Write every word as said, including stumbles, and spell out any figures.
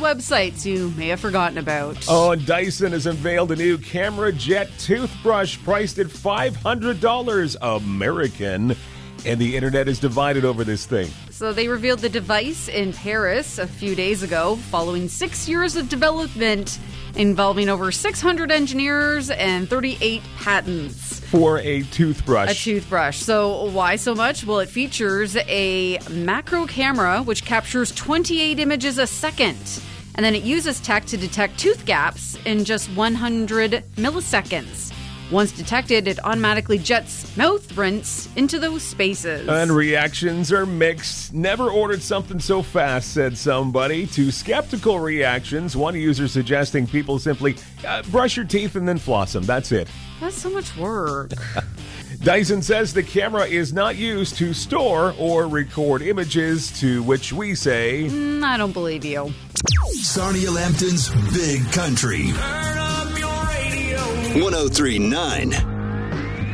websites you may have forgotten about. Oh, and Dyson has unveiled a new Camera Jet toothbrush priced at five hundred dollars American. And the internet is divided over this thing. So they revealed the device in Paris a few days ago, following six years of development involving over six hundred engineers and thirty-eight patents. For a toothbrush. A toothbrush. So why so much? Well, it features a macro camera which captures twenty-eight images a second. And then it uses tech to detect tooth gaps in just one hundred milliseconds. Once detected, it automatically jets mouth rinse into those spaces. And reactions are mixed. Never ordered something so fast, said somebody. To skeptical reactions, one user suggesting people simply uh, brush your teeth and then floss them. That's it. That's so much work. Dyson says the camera is not used to store or record images, to which we say... Mm, I don't believe you. Sarnia Lambton's Big Country. Turn up your radio. one oh three point nine